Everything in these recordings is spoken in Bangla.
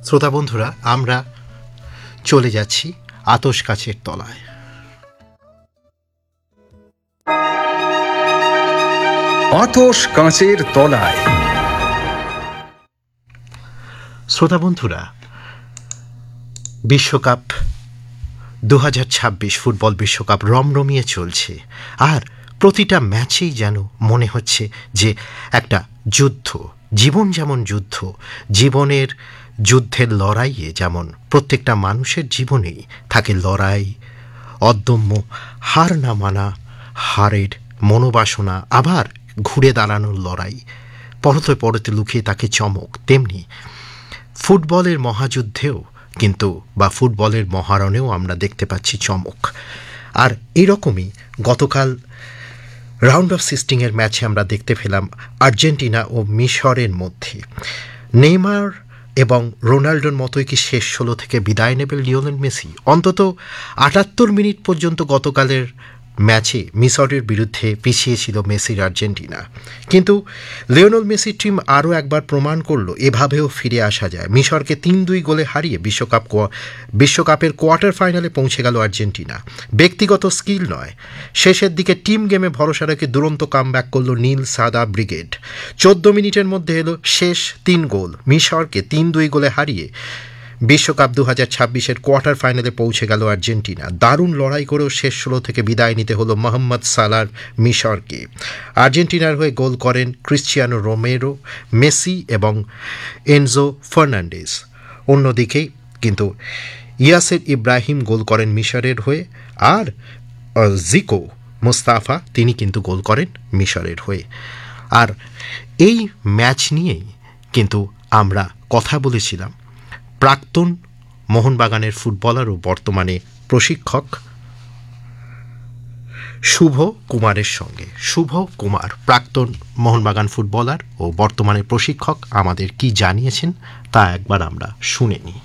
শ্রোতা বন্ধুরা, আমরা চলে যাচ্ছি আতশ কাচের তলায়। আতশ কাচের তলায়। শ্রোতা বন্ধুরা, বিশ্বকাপ 2026 ফুটবল বিশ্বকাপ রমরমিয়ে চলছে, আর প্রতিটা ম্যাচেই যেন মনে হচ্ছে যে একটা যুদ্ধ। জীবন যেমন যুদ্ধ, জীবনের যুদ্ধের লড়াইয়ে যেমন প্রত্যেকটা মানুষের জীবনেই থাকে লড়াই, অদম্য হার না মানা, হারের মনোবাসনা, আবার ঘুরে দাঁড়ানোর লড়াই, পরতে পরতে লুকিয়ে থাকে চমক। তেমনি ফুটবলের মহাযুদ্ধেও কিন্তু বা ফুটবলের মহারণেও আমরা দেখতে পাচ্ছি চমক। আর এরকমই গতকাল রাউন্ড অফ 16-এর ম্যাচে আমরা দেখতে পেলাম আর্জেন্টিনা ও মিশরের মধ্যে। নেইমার এবং রোনাল্ডোর মতোই কি শেষ 16 থেকে বিদায় নেবে লিওনেল মেসি? অন্তত 78 মিনিট পর্যন্ত গতকালের ম্যাচে মিশরের বিরুদ্ধে পিছিয়ে ছিল মেসির আর্জেন্টিনা, কিন্তু লিওনেল মেসির টিম আরও একবার প্রমাণ করলো এভাবেও ফিরে আসা যায়। মিশরকে 3-2 গোলে হারিয়ে বিশ্বকাপের কোয়ার্টার ফাইনালে পৌঁছে গেল আর্জেন্টিনা। ব্যক্তিগত স্কিল নয়, শেষের দিকে টিম গেমে ভরসা রেখে দুরন্ত কামব্যাক করল নীল সাদা ব্রিগেড। 14 মিনিটের মধ্যে এলো শেষ 3 গোল। মিশরকে 3-2 গোলে হারিয়ে বিশ্বকাপ 2026-এর কোয়ার্টার ফাইনালে পৌঁছে গেল আর্জেন্টিনা। দারুণ লড়াই করেও শেষ 16 থেকে বিদায় নিতে হলো মোহাম্মদ সালার মিশরকে। আর্জেন্টিনার হয়ে গোল করেন ক্রিশ্চিয়ানো রোমেরো, মেসি এবং এনজো ফার্নান্ডেজ। অন্যদিকে কিন্তু ইয়াসের ইব্রাহিম গোল করেন মিশরের হয়ে, আর জিকো মুস্তাফা তিনি কিন্তু গোল করেন মিশরের হয়ে। আর এই ম্যাচ নিয়েই কিন্তু আমরা কথা বলেছিলাম প্রাক্তন মোহনবাগানের ফুটবলার ও বর্তমানে প্রশিক্ষক শুভ কুমারের সঙ্গে। শুভ কুমার, প্রাক্তন মোহনবাগান ফুটবলার ও বর্তমানে প্রশিক্ষক, আমাদের কি জানিয়েছেন তা একবার আমরা শুনে নিই।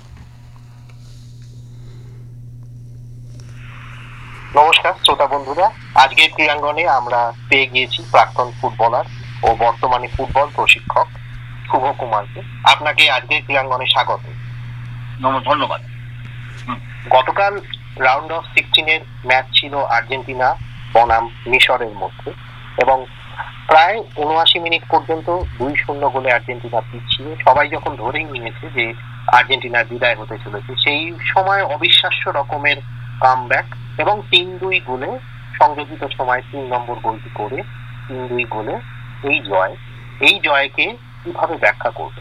নমস্কার শ্রোতা বন্ধুরা, আজকের ক্রীড়াঙ্গনে আমরা পেয়ে গিয়েছি প্রাক্তন ফুটবলার ও বর্তমানে ফুটবল প্রশিক্ষক শুভ কুমারকে। আপনাকে আজকের ক্রীড়াঙ্গনে স্বাগত। ধন্যবাদ। গতকাল রাউন্ড অফ 16-এর ম্যাচ ছিল আর্জেন্টিনা বনাম মিশরের মধ্যে, এবং প্রায় 79 মিনিট পর্যন্ত 2-0 গোলে আর্জেন্টিনা পিছিয়ে সবাই যখন ধরেই নিয়েছে যে আর্জেন্টিনার বিদায় হতে চলেছে, সেই সময় অবিশ্বাস্য রকমের কামব্যাক এবং 3-2 গোলে সংযোজিত সময় 3 নম্বর গোলটি করে 3-2 গোলে এই জয়কে কিভাবে ব্যাখ্যা করবে?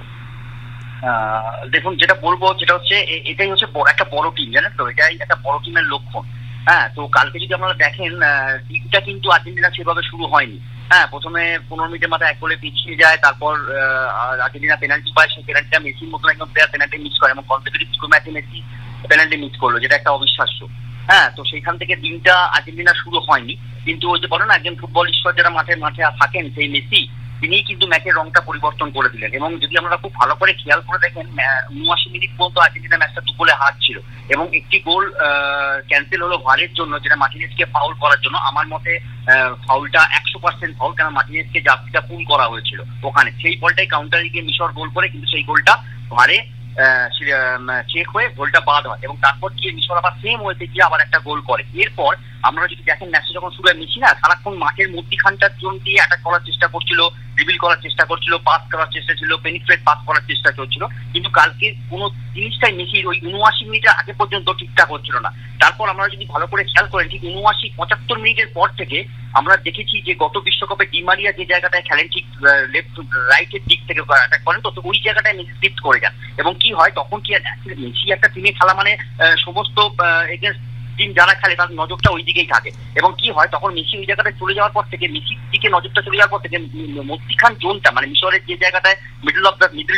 দেখুন, যেটা বলবো সেটা হচ্ছে এটাই হচ্ছে একটা বড় টিম, জানেন তো, এটাই একটা বড় টিমের লক্ষণ। হ্যাঁ, তো কালকে যদি আপনারা দেখেন লিগটা কিন্তু আর্জেন্টিনা সেভাবে শুরু হয়নি। হ্যাঁ, প্রথমে 15 মিনিটের মাথায় 1 গোলে পিছিয়ে যায়, তারপর আর্জেন্টিনা পেনাল্টি পায়, সেই পেনাল্টিটা মেসির মতন একদম প্লেয়ার পেনাল্টি মিস করে, এবং কনসেকিউটিভ 2 ম্যাচে মেসি পেনাল্টি মিস করলো, যেটা একটা অবিশ্বাস্য। হ্যাঁ, তো সেইখান থেকে দিনটা আর্জেন্টিনা শুরু হয়নি, কিন্তু ওই যে বলেন একজন ফুটবল ঈশ্বর যারা মাঠে থাকেন, সেই মেসি তিনি কিন্তু ম্যাচের রংটা পরিবর্তন করে দিলেন। এবং যদি আমরা খুব ভালো করে খেয়াল করে দেখেন, 79 মিনিট পর্যন্ত আর্জেন্টিনা ম্যাচটা 2 গোলে হারছিল, এবং একটি গোল ক্যান্সেল হলো ভারের জন্য, যেটা মার্টিনেজকে ফাউল করার জন্য। আমার মতে ফাউলটা 100% ফাউল, কারণ মার্টিনেজকে জার্সিটা পুল করা হয়েছিল ওখানে। সেই বলটাই কাউন্টারে গিয়ে মিশর গোল করে, কিন্তু সেই গোলটা ভারে চেক হয়ে গোলটা বাদ হয়, এবং তারপর গিয়ে মিশর আবার সেম ওয়েতে গিয়ে আবার একটা গোল করে। এরপর আমরা যদি দেখেন ম্যাচটা যখন শুরু হয়, মেসি না সারাক্ষণ মাঠের মধ্যখানটার জোন দিয়ে অ্যাটাক করার চেষ্টা করছিল, ড্রিবল করার চেষ্টা করছিল, পাস করার চেষ্টা ছিল, পেনিট্রেট পাস করার চেষ্টা চলছিল, কিন্তু কালকে কোনো জিনিসটাই মেসির ওই 79 মিনিটের আগে পর্যন্ত ঠিকঠাক হচ্ছিল না। তারপর আমরা যদি ভালো করে খেয়াল করেন, ঠিক 79-75 মিনিটের পর থেকে আমরা দেখেছি যে গত বিশ্বকাপে ডি মারিয়া যে জায়গাটায় খেলেন, ঠিক লেফট রাইটের দিক থেকে অ্যাটাক করেন, তো ওই জায়গাটায় মেসি শিফট করে যান। এবং কি হয় তখন, কি মেসি একটা টিমে খেলা মানে সমস্ত এগেন্স্ট টিম যারা খেলে তার নজরটা ওই দিকেই থাকে, এবং কি হয় তখন মেসি ওই জায়গাটায় চলে যাওয়ার পর থেকে, মেসির দিকে নজরটা চলে যাওয়ার পর থেকে মধ্যখান জোনটা, মানে মিশরের যে জায়গাটায় মিডল